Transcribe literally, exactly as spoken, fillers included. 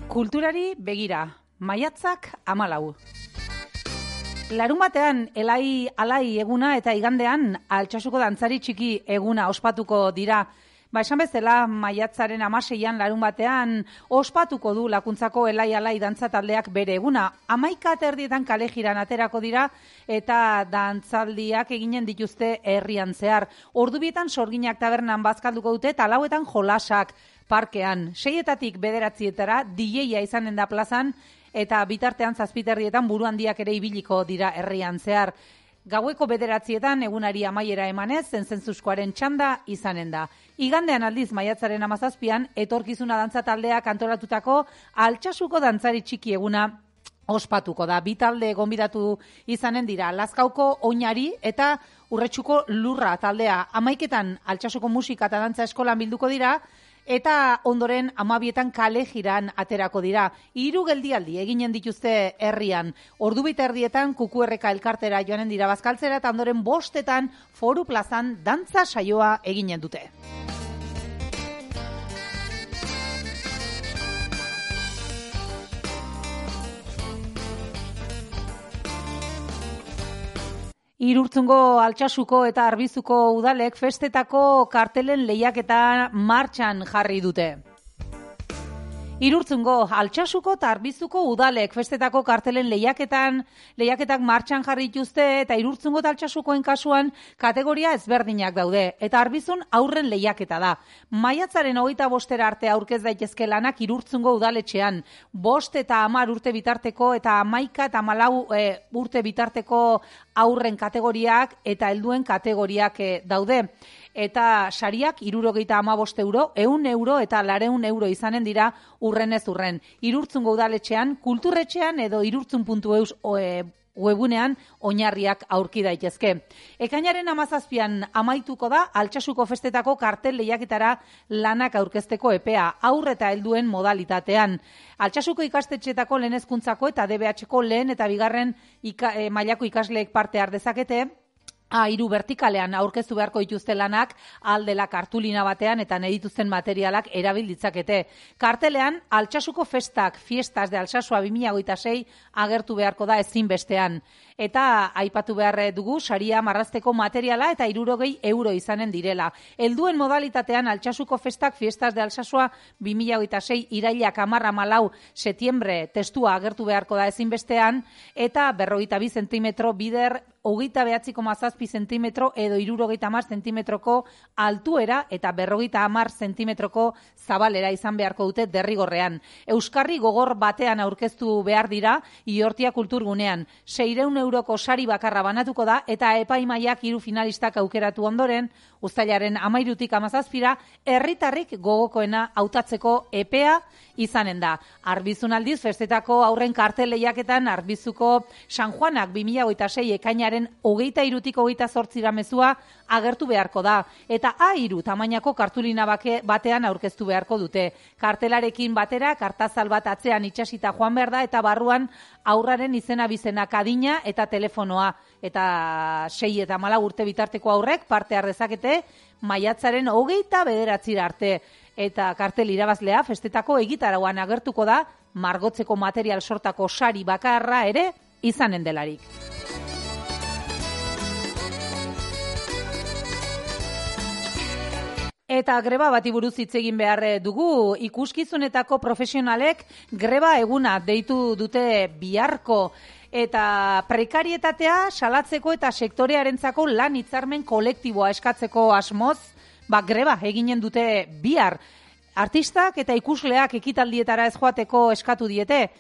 Kulturari begira, maiatzak hamalau. Larun batean elai alai eguna eta igandean Altsasuko dantzari txiki eguna ospatuko dira. Ba, esan bezala, maiatzaren hamaseian larun batean ospatuko du Lakuntzako elai alai dantza taldeak bere eguna. Hamaika erdietan kale jiran aterako dira eta dantzaldiak eginen dituzte herrian zehar. Ordubietan sorginak tabernan bazkalduko dute eta lauetan jolasak parkean. Seietatik bederatzietara D J-a izanen da plazan eta bitartean zazpiterdietan buru handiak ere ibiliko dira herrian zehar. Gaueko bederatzietan egunari amaiera emanez, zentzuzkoaren txanda izanen da. Igandean aldiz maiatzaren hamazazpian, etorkizuna dantza taldeak antolatutako Altsasuko dantzari txiki eguna ospatuko da. Bi talde gonbidatu izanen dira, Lazkauko Oinari eta Urretxuko Lurra taldea. Hamaiketan Altsasuko musika eta dantza eskolan bilduko dira, eta ondoren amabietan kale jiran aterako dira. Hiru geldialdi eginen dituzte herrian. Ordubita erdietan kukuerreka elkartera joanen dira bazkaltzera eta ondoren bostetan Foru plazan dantza saioa eginen dute. Irurtzungo, Altsasuko eta Arbizuko udalek festetako kartelen lehiaketa martxan jarri dute. Irurtzungo, Altsasuko eta Arbizuko udalek festetako kartelen lehiaketan, lehiaketak martxan jarri dituzte eta Irurtzungo eta Altsasukoen kasuan kategoria ezberdinak daude eta Arbizun aurren lehiaketa da. Maiatzaren hogeita bostera arte aurkez daitezke lanak Irurtzungo udaletxean. Bost eta hamar urte bitarteko eta hamaika eta hamalau e, urte bitarteko aurren kategoriak eta helduen kategoriak e, daude. Eta sariak hirurogeita hamabost euro, ehun euro eta laurehun euro izanen dira urrenez urren. Irurtzungo udaletxean, kulturretxean edo irurtzun puntu eus e, webunean oinarriak aurki daitezke. Ekainaren hamazazpian amaituko da Altsasuko festetako kartel lehiaketara lanak aurkezteko epea, aurre eta helduen modalitatean. Altsasuko ikastetxetako lehen hezkuntzako eta D B H-ko lehen eta bigarren ika, e, mailako ikasleek parte har dezakete. A, hiru vertikalean aurkeztu beharko dituzte lanak, aldela kartulina batean eta nahi dituzten materialak erabil ditzakete. Kartelean, Altsasuko festak, fiestas de Altsasua bi mila hogeita sei agertu beharko da ezinbestean. Eta aipatu behar dugu, saria marrazteko materiala eta hirurogei euro izanen direla. Helduen modalitatean, Altsasuko festak, fiestas de Altsasua bi mila hogeita sei irailak hamar hamalau setiembre testua agertu beharko da ezinbestean, eta berrogeita bi zentimetro bider hogeita behatzi koma zazpi zentimetro edo hirurogeita hamar zentimetroko altuera eta berrogeita hamar zentimetroko zabalera izan beharko dute derrigorrean. Euskarri gogor batean aurkeztu behar dira Iortia kulturgunean. Seiehun euroko sari bakarra banatuko da eta epaimaiak hiru finalistak aukeratu ondoren, uztailaren hamairutik hamazazpira, herritarrik gogokoena hautatzeko epea izanen da. Arbizun aldiz, festetako aurren kartel lehiaketan Arbizuko San Juanak bi mila hogeita sei ekainaren hogeita hirutik hogeita zortzira mezua agertu beharko da. Eta A hiru tamainako kartulina bake, batean aurkeztu beharko dute. Kartelarekin batera, kartazal bat atzean itxasita joan behar da eta barruan aurraren izena bizenak adina eta telefonoa. Eta sei eta hamalau urte bitarteko aurrek parte har dezakete maiatzaren hogeita bederatzira arte. Eta kartel irabazlea festetako egitarauan agertuko da margotzeko material sortako sari bakarra ere izanen delarik. Eta greba bati buruz hitz egin behar dugu, ikuskizunetako profesionalek greba eguna deitu dute biharko. Eta prekarietatea salatzeko eta sektorearentzako lan hitzarmen kolektiboa eskatzeko asmoz, ba, greba eginen dute bihar. Artistak eta ikusleak ekitaldietara ez joateko eskatu diete,